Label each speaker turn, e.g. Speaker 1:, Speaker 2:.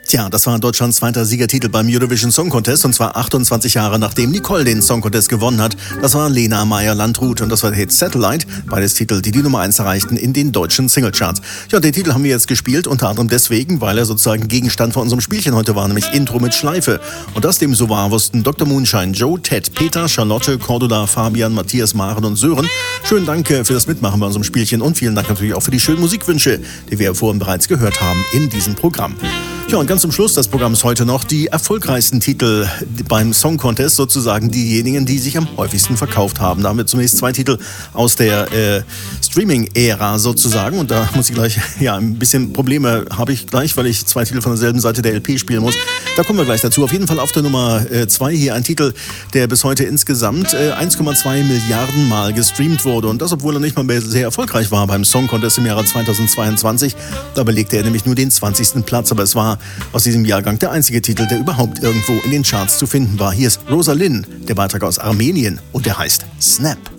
Speaker 1: Tja, das war Deutschlands zweiter Siegertitel beim Eurovision Song Contest, und zwar 28 Jahre nachdem Nicole den Song Contest gewonnen hat. Das war Lena Meyer-Landrut und das war der Hit Satellite, beides Titel, die die Nummer 1 erreichten in den deutschen Singlecharts. Ja, den Titel haben wir jetzt gespielt, unter anderem deswegen, weil er sozusagen Gegenstand von unserem Spielchen heute war, nämlich Intro mit Schleife. Und das dem so wahr wussten Dr. Moonshine, Joe, Ted, Peter, Charlotte, Cordula, Fabian, Matthias, Maren und Sören. Schönen Dank für das Mitmachen bei unserem Spielchen und vielen Dank natürlich auch für die schönen Musikwünsche, die wir vorhin bereits gehört haben in diesem Programm. Ja, und ganz zum Schluss des Programms heute noch die erfolgreichsten Titel beim Song Contest, sozusagen diejenigen, die sich am häufigsten verkauft haben. Da haben wir zunächst 2 Titel aus der Streaming-Ära sozusagen, und da muss ich gleich, ein bisschen Probleme habe ich gleich, weil ich 2 Titel von derselben Seite der LP spielen muss. Da kommen wir gleich dazu. Auf jeden Fall auf der Nummer 2 hier ein Titel, der bis heute insgesamt 1,2 Milliarden Mal gestreamt wurde, und das, obwohl er nicht mal mehr sehr erfolgreich war beim Song Contest im Jahre 2022. Da belegte er nämlich nur den 20. Platz, aber es war aus diesem Jahrgang der einzige Titel, der überhaupt irgendwo in den Charts zu finden war. Hier ist Rosa Linn, der Beitrag aus Armenien, und der heißt Snap.